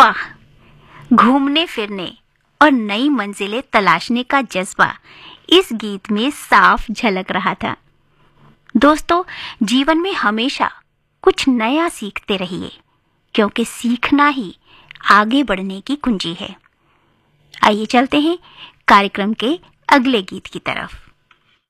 वाह, घूमने फिरने और नई मंजिलें तलाशने का जज्बा इस गीत में साफ झलक रहा था। दोस्तों, जीवन में हमेशा कुछ नया सीखते रहिए, क्योंकि सीखना ही आगे बढ़ने की कुंजी है। आइए चलते हैं कार्यक्रम के अगले गीत की तरफ।